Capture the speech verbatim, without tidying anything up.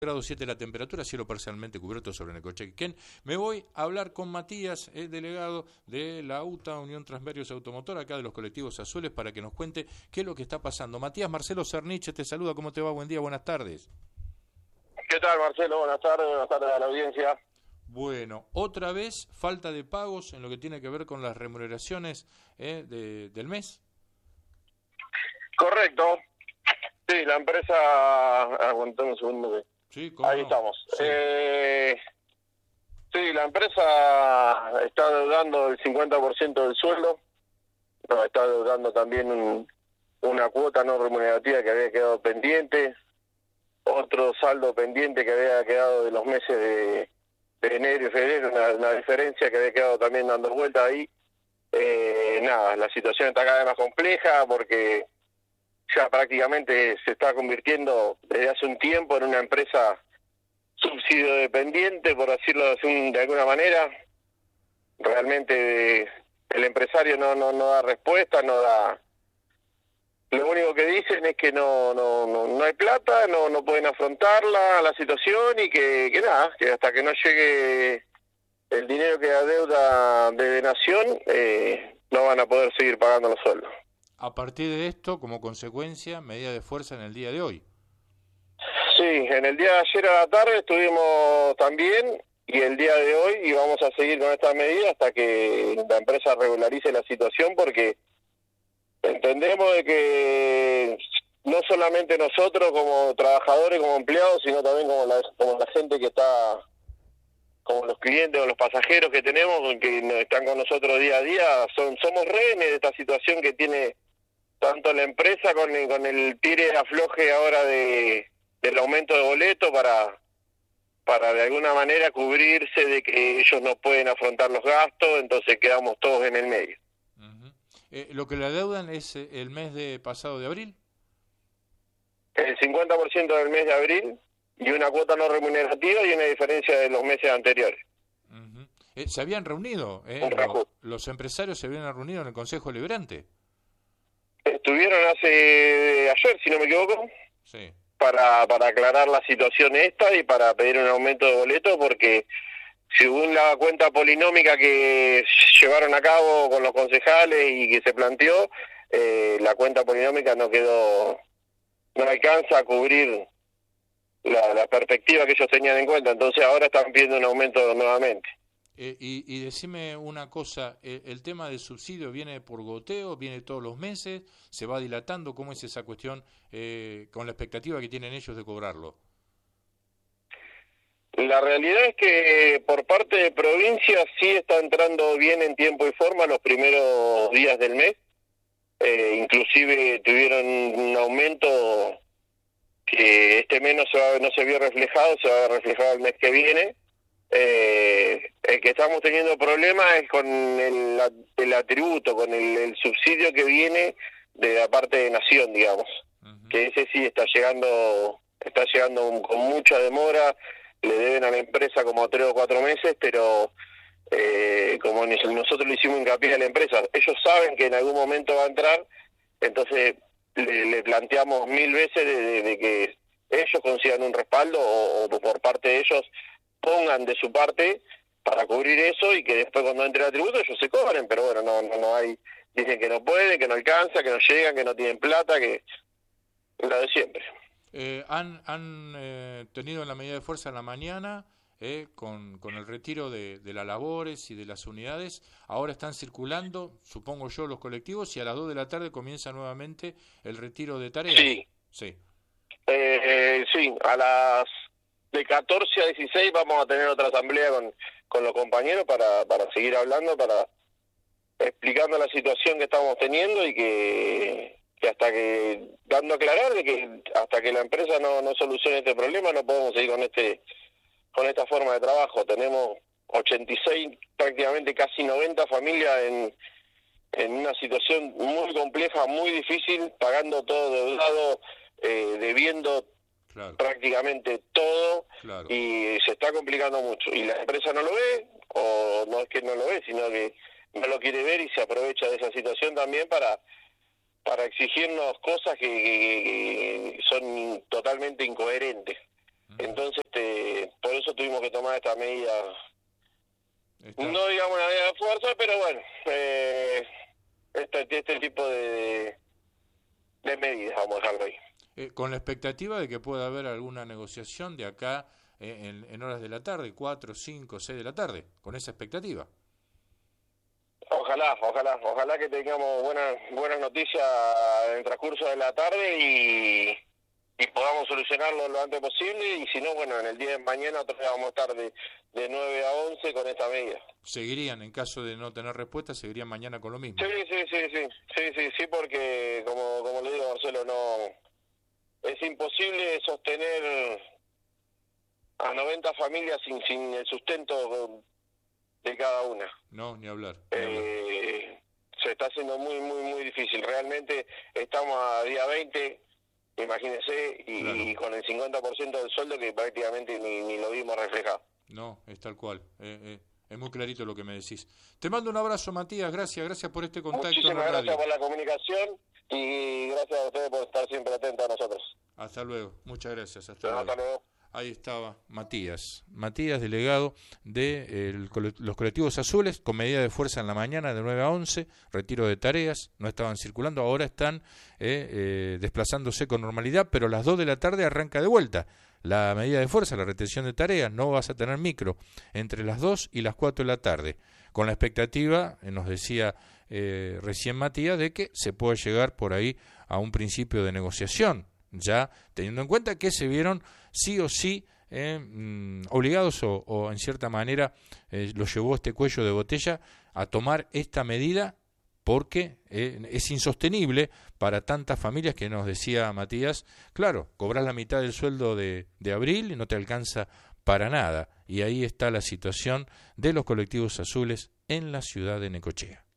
Grado siete la temperatura, cielo parcialmente cubierto sobre Necochea. Me voy a hablar con Matías, el delegado de la U T A, Unión Transmedios Automotor, acá de los colectivos azules, para que nos cuente qué es lo que está pasando. Matías, Marcelo Cerniche te saluda, ¿cómo te va? Buen día, buenas tardes. ¿Qué tal, Marcelo? Buenas tardes, buenas tardes a la audiencia. Bueno, otra vez falta de pagos en lo que tiene que ver con las remuneraciones eh, de, del mes. Correcto. Sí, la empresa... Aguantame un segundo que... Sí, ¿cómo Ahí no? estamos. Sí. Eh, sí, la empresa está deudando el cincuenta por ciento del sueldo. Nos está deudando también un, una cuota no remunerativa que había quedado pendiente. Otro saldo pendiente que había quedado de los meses de, de enero y febrero. Una, una diferencia que había quedado también dando vuelta ahí. Eh, nada, la situación está cada vez más compleja porque ya prácticamente se está convirtiendo desde hace un tiempo en una empresa subsidio dependiente, por decirlo de alguna manera. Realmente el empresario no no no da respuesta, no da. Lo único que dicen es que no no no, no hay plata, no no pueden afrontarla la situación y que, que nada, que hasta que no llegue el dinero que adeuda de Nación, eh, no van a poder seguir pagando los sueldos. A partir de esto, como consecuencia, medida de fuerza en el día de hoy. Sí, en el día de ayer a la tarde estuvimos también y el día de hoy y vamos a seguir con esta medida hasta que la empresa regularice la situación, porque entendemos de que no solamente nosotros como trabajadores, como empleados, sino también como la, como la gente que está, como los clientes o los pasajeros que tenemos, que están con nosotros día a día, son somos rehenes de esta situación que tiene tanto la empresa con el, con el tire afloje ahora de del aumento de boleto para para de alguna manera cubrirse de que ellos no pueden afrontar los gastos, entonces quedamos todos en el medio. Uh-huh. Eh, ¿Lo que le adeudan es eh, el mes de pasado de abril? El cincuenta por ciento del mes de abril y una cuota no remunerativa y una diferencia de los meses anteriores. Uh-huh. Eh, ¿Se habían reunido? Eh, lo, ¿Los empresarios se habían reunido en el Consejo Deliberante? Estuvieron hace ayer, si no me equivoco, sí. para, para aclarar la situación esta y para pedir un aumento de boleto, porque según la cuenta polinómica que llevaron a cabo con los concejales y que se planteó, eh, la cuenta polinómica no quedó, no alcanza a cubrir la, la perspectiva que ellos tenían en cuenta, entonces ahora están pidiendo un aumento nuevamente. Eh, y, y decime una cosa, ¿el, el tema del subsidio viene por goteo, viene todos los meses, se va dilatando? ¿Cómo es esa cuestión eh, con la expectativa que tienen ellos de cobrarlo? La realidad es que por parte de provincia sí está entrando bien en tiempo y forma los primeros días del mes, eh, inclusive tuvieron un aumento que este mes no se, va, no se vio reflejado, se va a ver reflejado el mes que viene. Eh, el que estamos teniendo problemas es con el, el atributo, con el, el subsidio que viene de la parte de Nación, digamos, uh-huh. que ese sí está llegando, está llegando con mucha demora, le deben a la empresa como tres o cuatro meses, pero eh, como nosotros le hicimos hincapié a la empresa, ellos saben que en algún momento va a entrar, entonces le, le planteamos mil veces de, de, de que ellos consigan un respaldo o, o por parte de ellos pongan de su parte para cubrir eso y que después cuando entre el atributo ellos se cobren, pero bueno, no no no hay, dicen que no pueden, que no alcanza, que no llegan, que no tienen plata, que es la de siempre. Eh, han han eh, tenido la medida de fuerza en la mañana eh, con, con el retiro de, de las labores y de las unidades, ahora están circulando, supongo yo, los colectivos y a las dos de la tarde comienza nuevamente el retiro de tareas. Sí, sí, eh, eh, sí, a las de catorce a dieciséis vamos a tener otra asamblea con, con los compañeros para, para seguir hablando, para explicando la situación que estamos teniendo y que, que hasta que, dando a aclarar de que hasta que la empresa no, no solucione este problema no podemos seguir con este con esta forma de trabajo. Tenemos ochenta y seis, prácticamente casi noventa familias en, en una situación muy compleja, muy difícil, pagando todo deudado, eh, debiendo Claro. prácticamente todo, claro. y se está complicando mucho y la empresa no lo ve, o no es que no lo ve, sino que no lo quiere ver y se aprovecha de esa situación también para para exigirnos cosas que, que, que son totalmente incoherentes. Uh-huh. Entonces, este, por eso tuvimos que tomar esta medida. Está. No digamos una medida de fuerza, pero bueno, eh, este, este tipo de, de medidas, vamos a dejarlo ahí. Eh, con la expectativa de que pueda haber alguna negociación de acá eh, en, en horas de la tarde, cuatro, cinco, seis de la tarde, con esa expectativa. Ojalá, ojalá, ojalá que tengamos buenas buenas noticias en el transcurso de la tarde y, y podamos solucionarlo lo antes posible, y si no, bueno, en el día de mañana otra vez vamos a estar de, de nueve a once con esta medida. ¿Seguirían, en caso de no tener respuesta, seguirían mañana con lo mismo? Sí, sí, sí, sí, sí, sí, sí, porque como, como le digo, Marcelo, no es imposible sostener a noventa familias sin, sin el sustento de cada una. No, ni hablar. Ni eh, hablar. Se está haciendo muy, muy, muy difícil. Realmente estamos a día veinte, imagínese, y, claro. y con el cincuenta por ciento del sueldo que prácticamente ni, ni lo vimos reflejado. No, es tal cual. Eh, eh, es muy clarito lo que me decís. Te mando un abrazo, Matías. Gracias, gracias por este contacto. Muchísimas gracias por la comunicación y gracias a ustedes por estar siempre atentos a nosotros. Hasta luego. Muchas gracias. Hasta, no, luego. hasta luego. Ahí estaba Matías, Matías, delegado de el, los colectivos azules, con medida de fuerza en la mañana de nueve a once, retiro de tareas, no estaban circulando, ahora están eh, eh, desplazándose con normalidad, pero a las dos de la tarde arranca de vuelta la medida de fuerza, la retención de tareas, no vas a tener micro entre las dos y las cuatro de la tarde, con la expectativa, eh, nos decía eh, recién Matías, de que se puede llegar por ahí a un principio de negociación, ya teniendo en cuenta que se vieron sí o sí eh, mm, obligados o, o en cierta manera eh, los llevó este cuello de botella a tomar esta medida porque eh, es insostenible para tantas familias que nos decía Matías, claro, cobras la mitad del sueldo de, de abril y no te alcanza para nada, y ahí está la situación de los colectivos azules en la ciudad de Necochea.